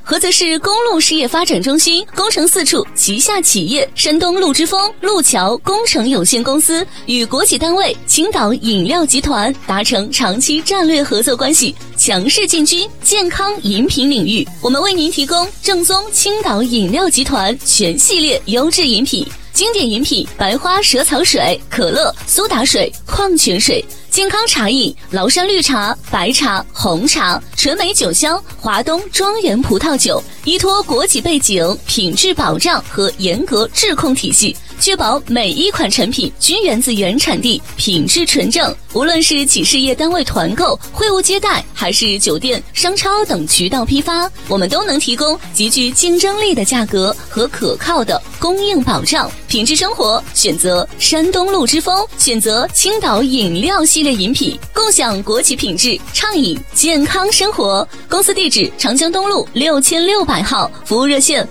菏泽市公路事业发展中心工程四处旗下企业山东路之风路桥工程有限公司与国企单位青岛饮料集团达成长期战略合作关系，强势进军健康饮品领域。我们为您提供正宗青岛饮料集团全系列优质饮品。经典饮品白花蛇草水、可乐、苏打水、矿泉水；健康茶饮崂山绿茶、白茶、红茶；纯美酒香华东庄园葡萄酒。依托国企背景、品质保障和严格质控体系，确保每一款产品均源自原产地，品质纯正。无论是企事业单位团购、会务接待，还是酒店、商超等渠道批发，我们都能提供极具竞争力的价格和可靠的供应保障。品质生活选择山东路之风，选择青岛饮料系列饮品，共享国企品质，畅饮健康生活。公司地址：长江东路6600号，服务热线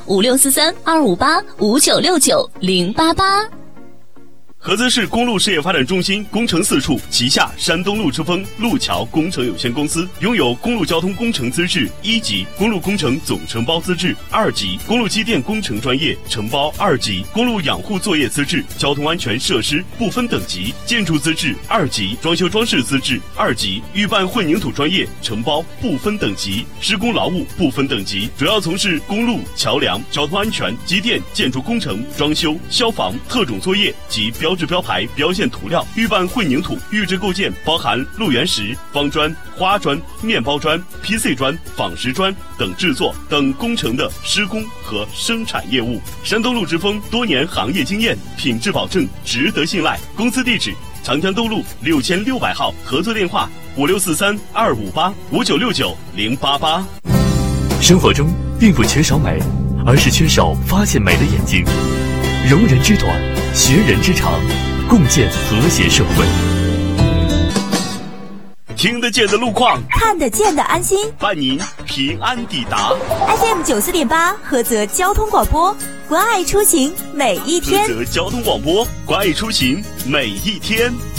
5643-258-5969-088。 菏泽市公路事业发展中心工程四处旗下山东路之风路桥工程有限公司拥有公路交通工程资质1级、公路工程总承包资质2级、公路机电工程专业承包2级、公路养护作业资质、交通安全设施不分等级、建筑资质2级、装修装饰资质2级、预办混凝土专业承包不分等级、施工劳务不分等级，主要从事公路、桥梁、交通安全、机电、建筑工程、装修、消防、特种作业及标志标牌、标线涂料、预办混凝土、预制构件，包含路缘石、方砖、花砖、面包砖、PC 砖、仿石砖等制作等工程的施工和生产业务。山东路之风多年行业经验，品质保证值得信赖。公司地址：长江东路6600号，合作电话5643-258-5969-088。 生活中并不缺少美，而是缺少发现美的眼睛。容人之短，学人之长，共建和谐社会。 听得见的路况， 看得见的安心， 伴您平安抵达。 FM 94.8，菏泽交通广播，关爱出行每一天。 菏泽交通广播，关爱出行每一天。